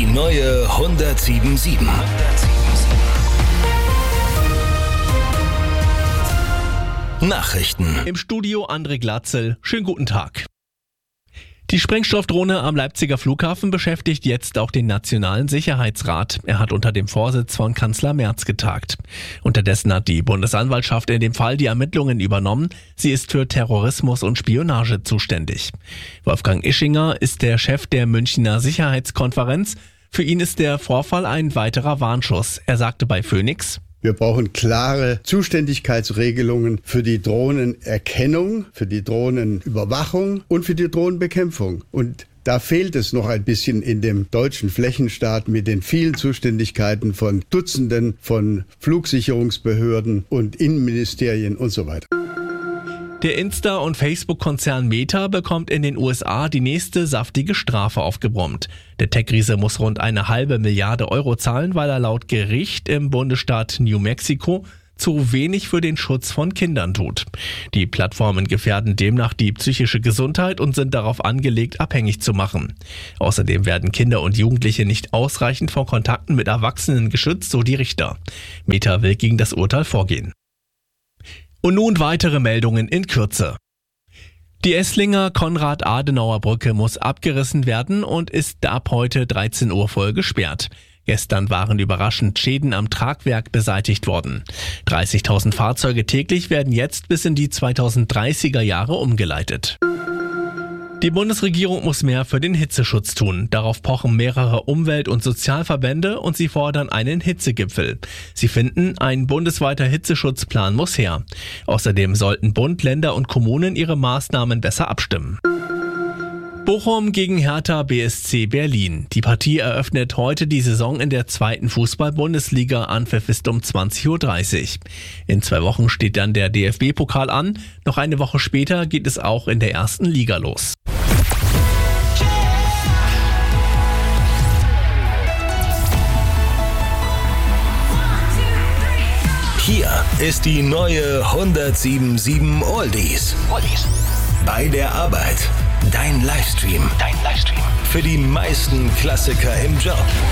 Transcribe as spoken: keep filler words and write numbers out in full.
neue hundertsieben Komma sieben. Nachrichten. Im Studio André Glatzel. Schönen guten Tag. Die Sprengstoffdrohne am Leipziger Flughafen beschäftigt jetzt auch den Nationalen Sicherheitsrat. Er hat unter dem Vorsitz von Kanzler Merz getagt. Unterdessen hat die Bundesanwaltschaft in dem Fall die Ermittlungen übernommen. Sie ist für Terrorismus und Spionage zuständig. Wolfgang Ischinger ist der Chef der Münchner Sicherheitskonferenz. Für ihn ist der Vorfall ein weiterer Warnschuss. Er sagte bei Phoenix: Wir brauchen klare Zuständigkeitsregelungen für die Drohnenerkennung, für die Drohnenüberwachung und für die Drohnenbekämpfung. Und da fehlt es noch ein bisschen in dem deutschen Flächenstaat mit den vielen Zuständigkeiten von Dutzenden von Flugsicherungsbehörden und Innenministerien und so weiter. Der Insta- und Facebook-Konzern Meta bekommt in den U S A die nächste saftige Strafe aufgebrummt. Der Tech-Riese muss rund eine halbe Milliarde Euro zahlen, weil er laut Gericht im Bundesstaat New Mexico zu wenig für den Schutz von Kindern tut. Die Plattformen gefährden demnach die psychische Gesundheit und sind darauf angelegt, abhängig zu machen. Außerdem werden Kinder und Jugendliche nicht ausreichend vor Kontakten mit Erwachsenen geschützt, so die Richter. Meta will gegen das Urteil vorgehen. Und nun weitere Meldungen in Kürze. Die Esslinger Konrad-Adenauer-Brücke muss abgerissen werden und ist ab heute dreizehn Uhr voll gesperrt. Gestern waren überraschend Schäden am Tragwerk beseitigt worden. dreißigtausend Fahrzeuge täglich werden jetzt bis in die zweitausenddreißiger Jahre umgeleitet. Die Bundesregierung muss mehr für den Hitzeschutz tun. Darauf pochen mehrere Umwelt- und Sozialverbände und sie fordern einen Hitzegipfel. Sie finden, ein bundesweiter Hitzeschutzplan muss her. Außerdem sollten Bund, Länder und Kommunen ihre Maßnahmen besser abstimmen. Bochum gegen Hertha B S C Berlin. Die Partie eröffnet heute die Saison in der zweiten Fußball-Bundesliga. Anpfiff ist um zwanzig Uhr dreißig. In zwei Wochen steht dann der D F B-Pokal an. Noch eine Woche später geht es auch in der ersten Liga los. Hier ist die neue hundertsieben Komma sieben Oldies. Oldies. Bei der Arbeit. Dein Livestream. Dein Livestream. Für die meisten Klassiker im Job.